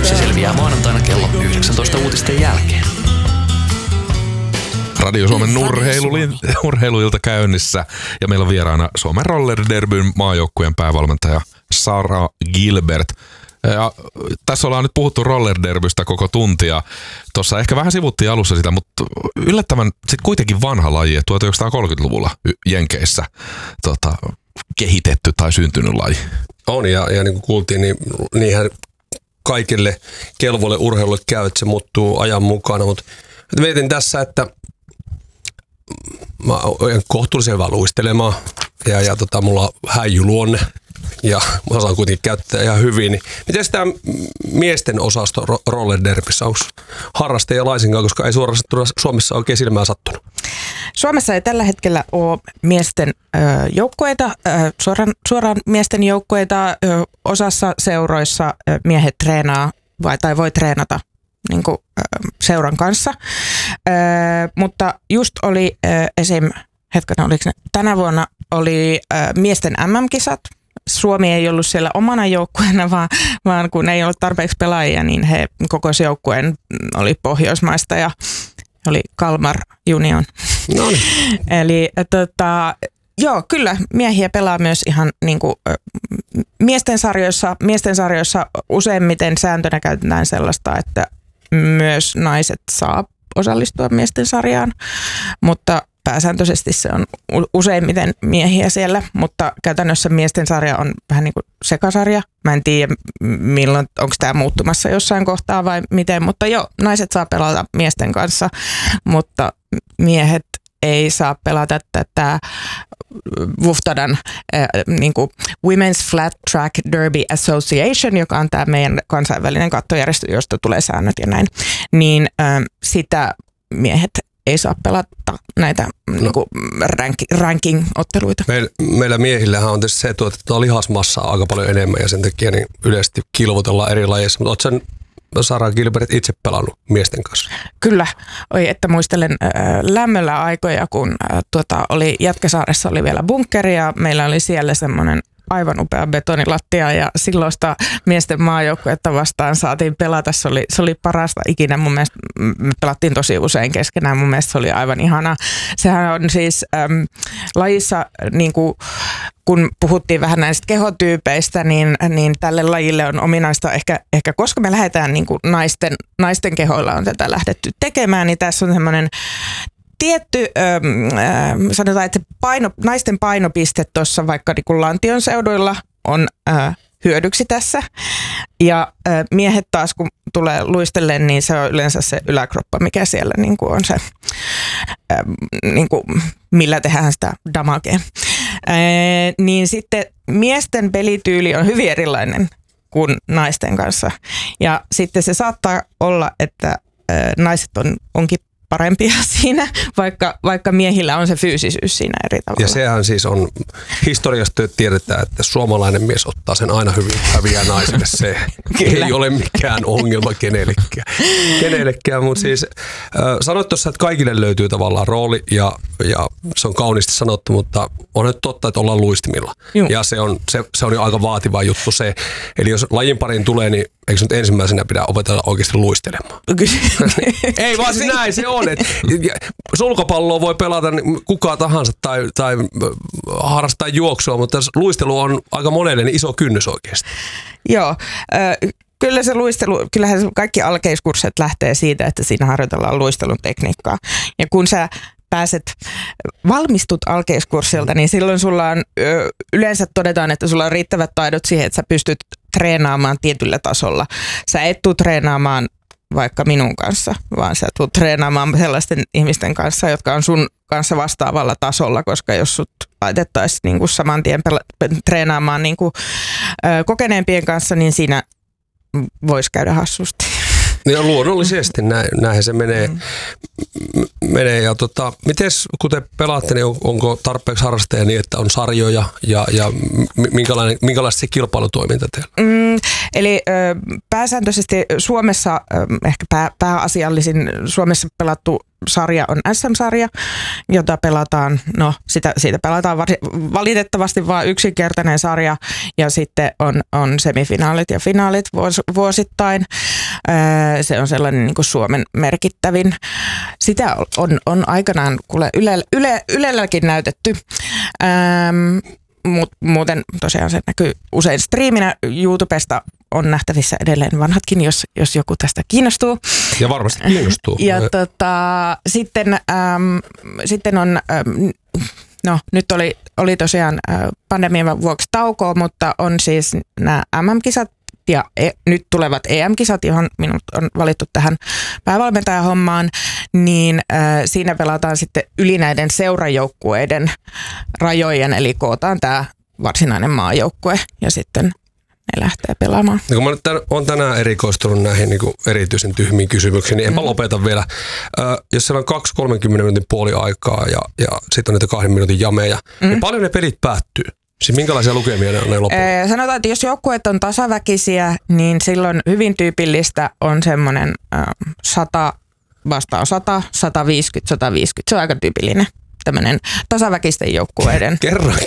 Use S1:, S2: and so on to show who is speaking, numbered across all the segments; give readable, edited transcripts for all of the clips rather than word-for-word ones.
S1: Se selviää maanantaina kello 19 uutisten jälkeen.
S2: Radio Suomen urheiluilta käynnissä ja meillä on vieraana Suomen Roller Derbyn maajoukkueen päävalmentaja Sara Gilbert. Ja tässä ollaan nyt puhuttu Roller Derbystä koko tuntia. Tuossa ehkä vähän sivuttiin alussa sitä, mutta yllättävän sit kuitenkin vanha laji, 1930-luvulla Jenkeissä kehitetty tai syntynyt laji.
S3: On ja niin kuin kuultiin, niin niinhän kaikille kelvoille urheilulle käy, että se muuttuu ajan mukana, mutta mietin tässä, että mä olen kohtuullisen hyvä luistelemaan ja mulla on häijyluonne ja mä osaan kuitenkin käyttää ihan hyvin. Niin miten tämä miesten osasto roller derbyssä, onko harrastajia laisinkaan, koska ei suorastaan Suomessa oikein silmään sattunut?
S4: Suomessa ei tällä hetkellä ole miesten joukkueita, suoraan miesten joukkueita. Osassa seuroissa miehet treenaa tai voi treenata niin kuin, seuran kanssa. Mutta just oli esim. Oliko ne, tänä vuonna oli miesten MM-kisat. Suomi ei ollut siellä omana joukkueena, vaan kun ei ollut tarpeeksi pelaajia, niin he kokoisivat joukkueen, oli Pohjoismaista ja oli Kalmar Union.
S3: No niin.
S4: Eli joo, kyllä miehiä pelaa myös ihan niin kuin, miesten sarjoissa useimmiten sääntönä käytetään sellaista, että myös naiset saa osallistua miesten sarjaan, mutta pääsääntöisesti se on useimmiten miehiä siellä, mutta käytännössä miesten sarja on vähän niin kuin sekasarja. Mä en tiedä, milloin, onko tämä muuttumassa jossain kohtaa vai miten, mutta joo, naiset saa pelata miesten kanssa, mutta miehet ei saa pelata tätä WFTADan niin kuin Women's Flat Track Derby Association, joka on tämä meidän kansainvälinen kattojärjestö, josta tulee säännöt ja näin, niin sitä miehet ei saa pelata näitä niinku ranking-otteluita.
S3: Meillä miehillähän on tietysti se, että tuota lihasmassaa aika paljon enemmän ja sen takia niin yleisesti kilvoitellaan eri lajeissa. Mutta ootko sen Sara Gilbert itse pelannut miesten kanssa?
S4: Kyllä. Oi, että muistelen lämmöllä aikoja, kun oli Jätkäsaaressa oli vielä bunkkeri ja meillä oli siellä semmoinen aivan upea betonilattia ja silloista miesten maajoukkuetta vastaan saatiin pelata. Se oli parasta ikinä. Mun mielestä me pelattiin tosi usein keskenään. Mun mielestä se oli aivan ihana. Sehän on siis lajissa, niin kuin, kun puhuttiin vähän näistä kehotyypeistä, niin tälle lajille on ominaista ehkä koska me lähdetään niin kuin naisten kehoilla on tätä lähdetty tekemään, niin tässä on semmoinen tietty, sanotaan, että naisten painopiste tuossa vaikka niin lantion seuduilla on hyödyksi tässä. Ja miehet taas, kun tulee luistellen, niin se on yleensä se yläkroppa, mikä siellä niin kuin on se, niin kuin, millä tehdään sitä damagea. Niin sitten miesten pelityyli on hyvin erilainen kuin naisten kanssa. Ja sitten se saattaa olla, että naiset onkin parempia siinä, vaikka miehillä on se fyysisyys siinä eri tavalla.
S3: Ja sehän siis on, historiasta tiedetään, että suomalainen mies ottaa sen aina hyvin, häviää naiselle. Se ei ole mikään ongelma kenellekään, mutta siis sanoit tuossa, että kaikille löytyy tavallaan rooli ja se on kauniisti sanottu, mutta on nyt totta, että ollaan luistimilla. Juh. Ja se on jo aika vaativa juttu se. Eli jos lajin pariin tulee, niin eikö nyt ensimmäisenä pidä opetella oikeasti luistelemaan? Ei vaan siis näin se on. Sulkapalloa voi pelata kuka tahansa tai harrastaa juoksua, mutta luistelu on aika monelle niin iso kynnys oikeasti.
S4: Joo, kyllä se luistelu, kyllähän kaikki alkeiskurssit lähtee siitä, että siinä harjoitellaan luistelun tekniikkaa. Ja kun sä valmistut alkeiskurssilta, niin silloin sulla on, yleensä todetaan, että sulla on riittävät taidot siihen, että sä pystyt treenaamaan tietyllä tasolla. Sä et tule treenaamaan vaikka minun kanssa, vaan sä tulet treenaamaan sellaisten ihmisten kanssa, jotka on sun kanssa vastaavalla tasolla, koska jos sut laitettaisiin niin kuin saman tien treenaamaan niin kuin, kokeneempien kanssa, niin siinä voisi käydä hassusti.
S3: Ja luonnollisesti näinhän se menee. Ja mites kun te pelaatte, niin onko tarpeeksi harrastajia niin, että on sarjoja ja minkälaista se kilpailutoiminta teillä?
S4: Eli pääsääntöisesti Suomessa, ehkä pääasiallisin Suomessa pelattu sarja on SM-sarja, jota pelataan, siitä pelataan valitettavasti vain yksinkertainen sarja ja sitten on semifinaalit ja finaalit vuosittain. Se on sellainen niin kuin Suomen merkittävin. Sitä on aikanaan kuule Ylelläkin näytetty. Muuten tosiaan se näkyy usein striiminä. YouTubesta on nähtävissä edelleen vanhatkin, jos joku tästä kiinnostuu.
S3: Ja varmasti kiinnostuu.
S4: Ja sitten on, nyt oli tosiaan pandemian vuoksi taukoa, mutta on siis nämä MM-kisat ja nyt tulevat EM-kisat, johon minut on valittu tähän päävalmentajahommaan, niin siinä pelataan sitten yli näiden seurajoukkueiden rajojen, eli kootaan tämä varsinainen maajoukkue ja sitten ne lähtee pelaamaan.
S3: Ja kun mä olen tänään erikoistunut näihin niin kuin erityisen tyhmiin kysymyksiin, niin enpä lopeta vielä. Jos siellä on 2-30 minuutin puoli aikaa ja sitten on niitä 2 minuutin jameja, niin paljon ne pelit päättyy? Siis minkälaisia lukemia ne loppuun?
S4: Sanotaan, että jos joukkueet on tasaväkisiä, niin silloin hyvin tyypillistä on semmoinen 100 vastaan 100, 150, 150. Se on aika tyypillinen tämmöinen tasaväkisten joukkueiden.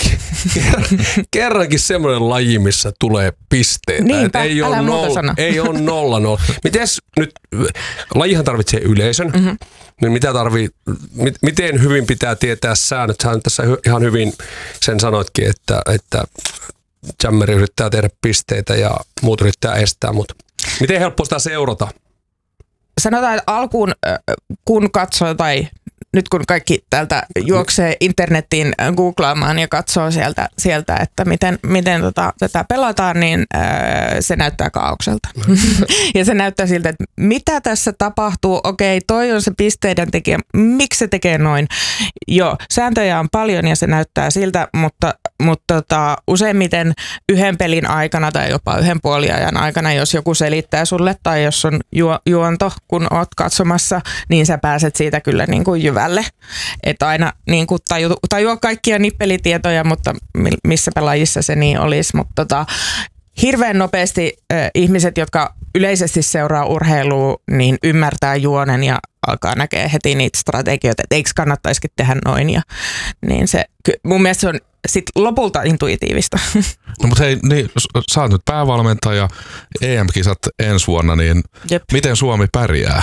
S3: Kerrankin semmoinen laji, missä tulee pisteitä.
S4: Niinpä,
S3: ei
S4: älä muuta sano.
S3: Ei ole 0-0. Mites nyt, lajihan tarvitsee yleisön. Niin miten hyvin pitää tietää säännöt? Sähän tässä ihan hyvin sen sanoitkin, että jammeri yrittää tehdä pisteitä ja muut yrittää estää, mutta miten helppoa sitä seurata?
S4: Sanotaan, että alkuun kun katsoo tai nyt kun kaikki täältä juoksee internettiin googlaamaan ja katsoo sieltä että miten tätä pelataan, niin se näyttää kaaokselta. Ja se näyttää siltä, että mitä tässä tapahtuu, okei, toi on se pisteiden tekijä, miksi se tekee noin? Joo, sääntöjä on paljon ja se näyttää siltä, mutta useimmiten yhden pelin aikana tai jopa yhden puoliajan aikana, jos joku selittää sulle tai jos on juonto, kun oot katsomassa, niin sä pääset siitä kyllä niin kuin jyvälle. Että aina niin kuin tajua kaikkia nippelitietoja, mutta missä pelaajissa se niin olisi. Mutta hirveän nopeasti ihmiset, jotka yleisesti seuraa urheilua, niin ymmärtää juonen ja alkaa näkee heti niitä strategioita, että eikö kannattaisikin tehdä noin. Ja, niin se, mun mielestä se on sit lopulta intuitiivista.
S2: No mutta hei, niin, sä oot nyt päävalmentaja, EM-kisat ensi vuonna, niin Jep. Miten Suomi pärjää?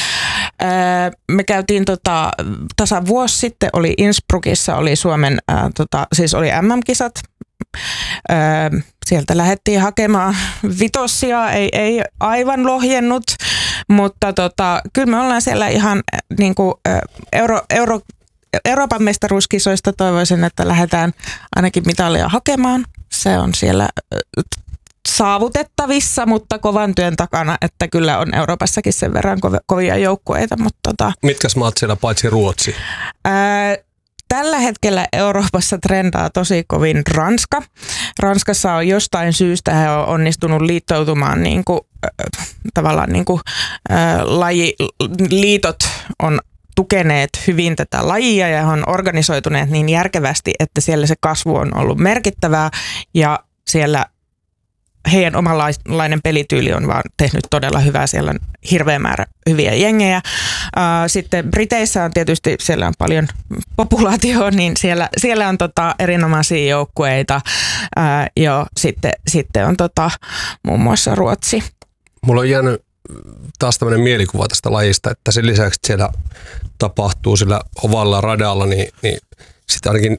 S4: Me käytiin tasa vuosi sitten, oli Innsbruckissa, oli Suomen, siis oli MM-kisat. Sieltä lähdettiin hakemaan vitossia, ei aivan lohjennut, mutta kyllä me ollaan siellä ihan niin kuin Euroopan mestaruuskisoista toivoisin, että lähdetään ainakin mitalia hakemaan. Se on siellä saavutettavissa, mutta kovan työn takana, että kyllä on Euroopassakin sen verran kovia joukkueita. Mutta
S3: mitkäs maat siellä paitsi Ruotsi?
S4: Tällä hetkellä Euroopassa trendaa tosi kovin Ranska. Ranskassa on jostain syystä he on onnistunut liittoutumaan niin kuin, tavallaan niin kuin, lajiliitot on tukeneet hyvin tätä lajia ja on organisoituneet niin järkevästi, että siellä se kasvu on ollut merkittävää ja siellä heidän omanlainen pelityyli on vaan tehnyt todella hyvää. Siellä on hirveä määrä hyviä jengejä. Sitten Briteissä on tietysti, siellä on paljon populaatioa, niin siellä on erinomaisia joukkueita. Ja sitten on muun muassa Ruotsi.
S3: Mulla on jäänyt taas tämmöinen mielikuva tästä lajista, että sen lisäksi, että siellä tapahtuu sillä ovalla radalla, niin sitten ainakin